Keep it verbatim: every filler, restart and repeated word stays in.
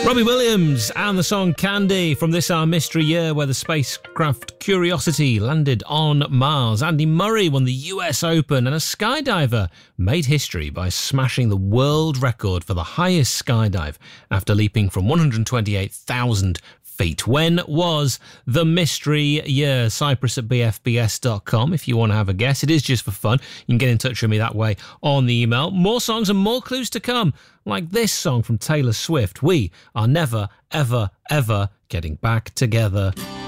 Robbie Williams and the song Candy from this our mystery year where the spacecraft Curiosity landed on Mars. Andy Murray won the U S Open and a skydiver made history by smashing the world record for the highest skydive after leaping from one hundred twenty-eight thousand feet. When was the mystery year? Cyprus at b f b s dot com if you want to have a guess. It is just for fun. You can get in touch with me that way on the email. More songs and more clues to come, like this song from Taylor Swift. We are never, ever, ever getting back together.